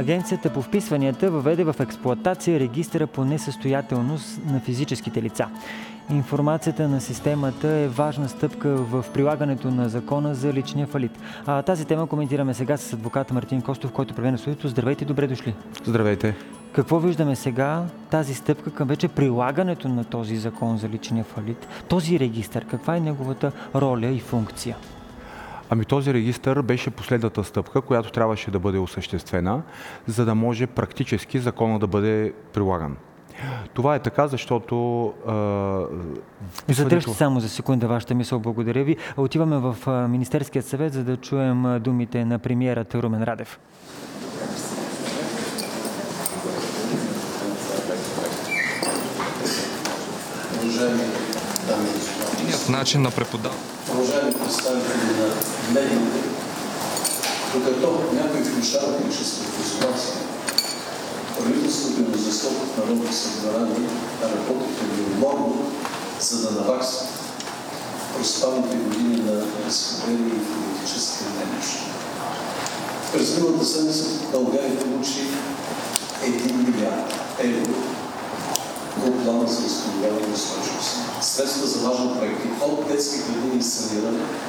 Агенцията по вписванията въведе в експлоатация регистъра по несъстоятелност на физическите лица. Информацията на системата е важна стъпка в прилагането на закона за личния фалит. Тази тема коментираме сега с адвоката Мартин Костов, който преведе на студиото. Здравейте, добре дошли. Здравейте. Какво виждаме сега, тази стъпка към вече прилагането на този закон за личния фалит? Този регистър, каква е неговата роля и функция? Този регистър беше последната стъпка, която трябваше да бъде осъществена, за да може практически закона да бъде прилаган. Това е така, защото... Задръжте само за секунда вашата мисъл, благодаря ви. Отиваме в Министерският съвет, за да чуем думите на премиерът Румен Радев. Уважаеми дами и господа, начин на преподаване. уважаеми представители на медиите, докато някои внушават, че сте в изолация, правителството и мнозинството в Народното събрание работите неуморно, за да наваксат проспалите години на разхваление и политическа немощ. През миналата седмица България получи 1 милиард евро по плана за възстановяване на устойчивост. Средства за важни проекти от детски градини и саниране